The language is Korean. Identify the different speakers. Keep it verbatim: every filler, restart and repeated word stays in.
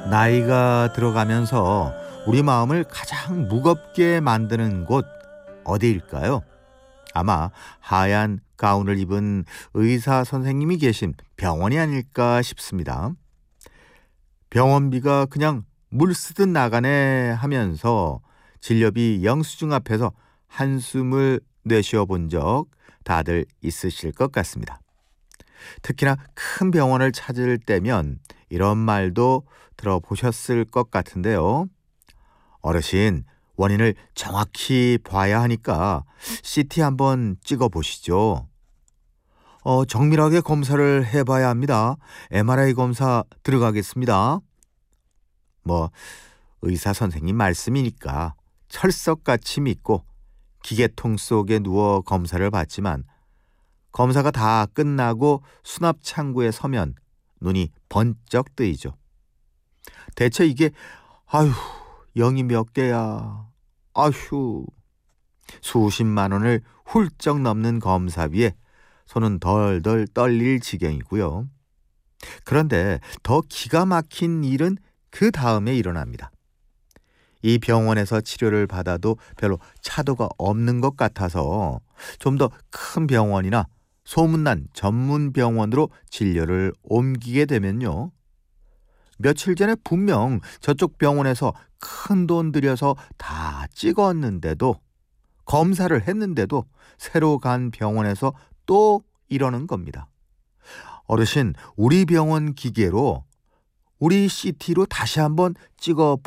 Speaker 1: 나이가 들어가면서 우리 마음을 가장 무겁게 만드는 곳 어디일까요? 아마 하얀 가운을 입은 의사 선생님이 계신 병원이 아닐까 싶습니다. 병원비가 그냥 물 쓰듯 나가네 하면서 진료비 영수증 앞에서 한숨을 내쉬어 본 적 다들 있으실 것 같습니다. 특히나 큰 병원을 찾을 때면 이런 말도 들어보셨을 것 같은데요. 어르신, 원인을 정확히 봐야 하니까 씨티 한번 찍어보시죠. 어, 정밀하게 검사를 해봐야 합니다. 엠알아이 검사 들어가겠습니다. 뭐 의사 선생님 말씀이니까 철석같이 믿고 기계통 속에 누워 검사를 받지만 검사가 다 끝나고 수납 창구에 서면 눈이 번쩍 뜨이죠. 대체 이게 아휴 영이 몇 개야. 아휴 수십만 원을 훌쩍 넘는 검사비에 손은 덜덜 떨릴 지경이고요. 그런데 더 기가 막힌 일은 그 다음에 일어납니다. 이 병원에서 치료를 받아도 별로 차도가 없는 것 같아서 좀 더 큰 병원이나 소문난 전문 병원으로 진료를 옮기게 되면요. 며칠 전에 분명 저쪽 병원에서 큰 돈 들여서 다 찍었는데도 검사를 했는데도 새로 간 병원에서 또 이러는 겁니다. 어르신, 우리 병원 기계로 우리 씨티로 다시 한번 찍어